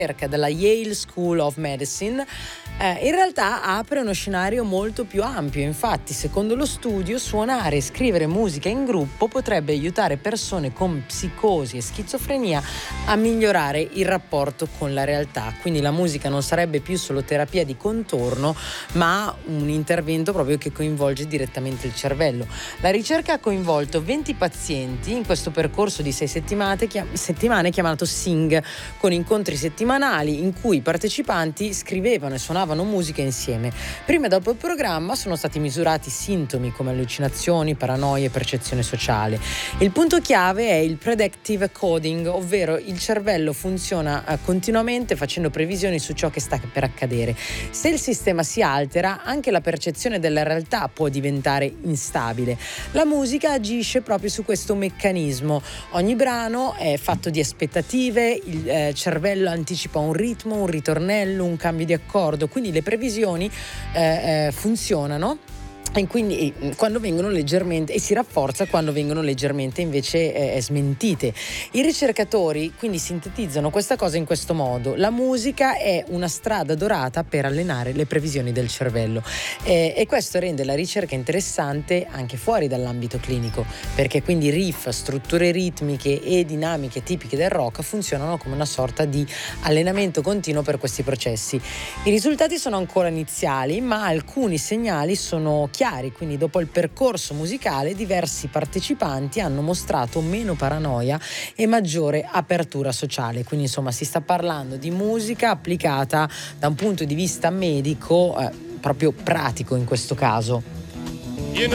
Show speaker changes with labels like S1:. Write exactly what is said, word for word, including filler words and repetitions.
S1: ricerca della Yale School of Medicine eh, in realtà apre uno scenario molto più ampio. Infatti, secondo lo studio, suonare e scrivere musica in gruppo potrebbe aiutare persone con psicosi e schizofrenia a migliorare il rapporto con la realtà. Quindi la musica non sarebbe più solo terapia di contorno, ma un intervento proprio che coinvolge direttamente il cervello. La ricerca ha coinvolto venti pazienti in questo percorso di sei settimane, chiam- settimane chiamato Sing, con incontri settimanali in cui i partecipanti scrivevano e suonavano musica insieme. Prima e dopo il programma sono stati misurati sintomi come allucinazioni, paranoie e percezione sociale. Il punto chiave è il predictive coding, ovvero il cervello funziona eh, continuamente facendo previsioni su ciò che sta per accadere. Se il sistema si altera, anche la percezione della realtà può diventare instabile. La musica agisce proprio su questo meccanismo. Ogni brano è fatto di aspettative, il eh, cervello anticipa un ritmo, un ritornello, un cambio di accordo, quindi le previsioni eh, eh, funzionano. E quindi quando vengono leggermente e si rafforza quando vengono leggermente invece eh, smentite. I ricercatori quindi sintetizzano questa cosa in questo modo: la musica è una strada dorata per allenare le previsioni del cervello, eh, e questo rende la ricerca interessante anche fuori dall'ambito clinico, perché quindi riff, strutture ritmiche e dinamiche tipiche del rock funzionano come una sorta di allenamento continuo per questi processi. I risultati sono ancora iniziali, ma alcuni segnali sono chiari. Quindi dopo il percorso musicale diversi partecipanti hanno mostrato meno paranoia e maggiore apertura sociale. Quindi insomma si sta parlando di musica applicata da un punto di vista medico, eh, proprio pratico in questo caso.